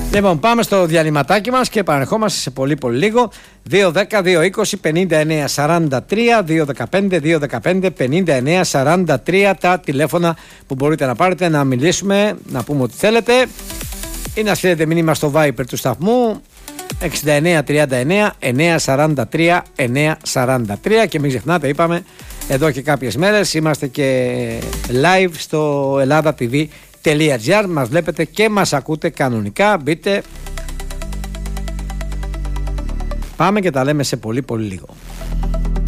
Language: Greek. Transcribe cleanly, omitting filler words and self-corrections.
Λοιπόν, πάμε στο διαλυματάκι μας και επανερχόμαστε σε πολύ λίγο. 2-10-2-20-59-43, 2-15-2-15-59-43 τα τηλέφωνα που μπορείτε να πάρετε, να μιλήσουμε, να πούμε ό,τι θέλετε ή να στείλετε μήνυμα στο Viber του σταθμού 6939-943-943. Και μην ξεχνάτε, είπαμε εδώ και κάποιες μέρες είμαστε και live στο ellatv.gr. Μας βλέπετε και μας ακούτε κανονικά. Μπείτε. Πάμε και τα λέμε σε πολύ λίγο.